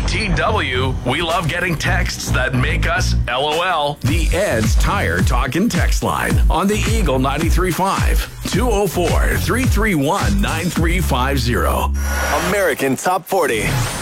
TW, we love getting texts that make us LOL. The Ed's Tire Talkin' text line on the Eagle 93.5. 204-331-9350. American Top 40.